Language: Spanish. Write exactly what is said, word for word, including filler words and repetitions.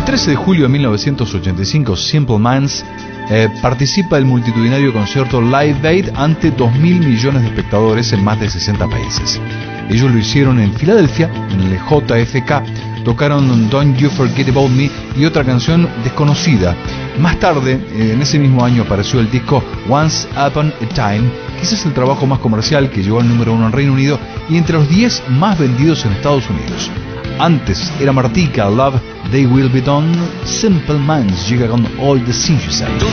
trece de julio de mil novecientos ochenta y cinco, Simple Minds eh, participa del multitudinario concierto Live Aid ante dos mil millones de espectadores en más de sesenta países. Ellos lo hicieron en Filadelfia, en el J F K, tocaron Don't You Forget About Me y otra canción desconocida. Más tarde, en ese mismo año, apareció el disco Once Upon a Time, quizás el trabajo más comercial que llegó al número uno en Reino Unido y entre los diez más vendidos en Estados Unidos. Antes era Martika, Love, They Will Be Done. Simple Minds llega con All the Things You Say.